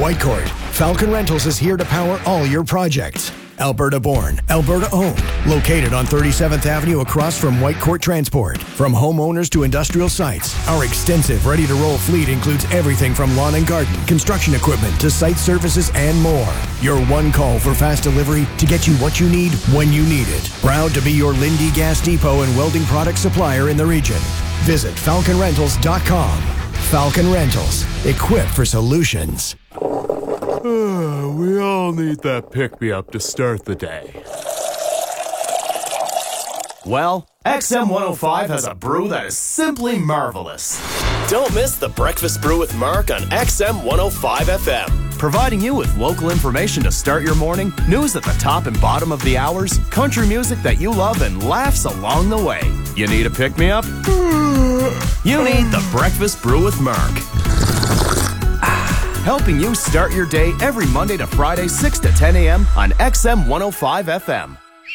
Whitecourt, Falcon Rentals is here to power all your projects. Alberta-born, Alberta-owned, located on 37th Avenue across from Whitecourt Transport. From homeowners to industrial sites, our extensive ready-to-roll fleet includes everything from lawn and garden, construction equipment to site services and more. Your one call for fast delivery to get you what you need when you need it. Proud to be your Lindy Gas Depot and welding product supplier in the region. Visit falconrentals.com. Falcon Rentals, equipped for solutions. We all need that pick-me-up to start the day. Well, XM105 has a brew that is simply marvelous. Don't miss the Breakfast Brew with Mark on XM105 FM. Providing you with local information to start your morning, news at the top and bottom of the hours, country music that you love, and laughs along the way. You need a pick-me-up? You need the Breakfast Brew with Mark. Helping you start your day every Monday to Friday, 6 to 10 a.m. on XM 105 FM.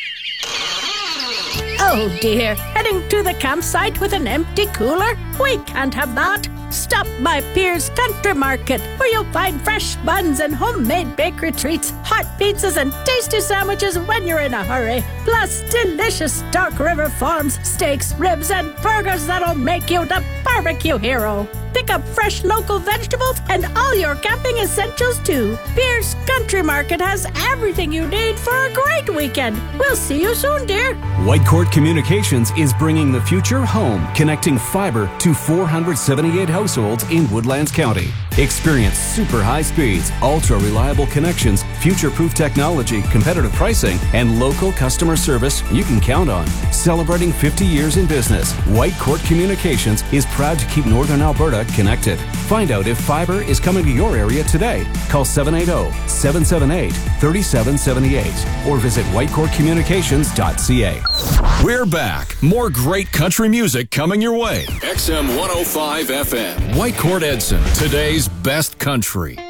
Oh dear, heading to the campsite with an empty cooler? We can't have that. Stop by Pierce Country Market, where you'll find fresh buns and homemade bakery treats, hot pizzas and tasty sandwiches when you're in a hurry. Plus delicious Stark River Farms steaks, ribs and burgers that'll make you the barbecue hero. Pick up fresh local vegetables and all your camping essentials too. Pierce Country Market has everything you need for a great weekend. We'll see you soon, dear. Whitecourt Communications is bringing the future home, connecting fiber to 478 households in Woodlands County. Experience super high speeds, ultra reliable connections, future-proof technology, competitive pricing, and local customer service you can count on. Celebrating 50 years in business, Whitecourt Communications is proud to keep Northern Alberta connected. Find out if fiber is coming to your area today. Call 780-778-3778 or visit whitecourtcommunications.ca. We're back. More great country music coming your way. XM 105 FM. Whitecourt Edson, today's best country.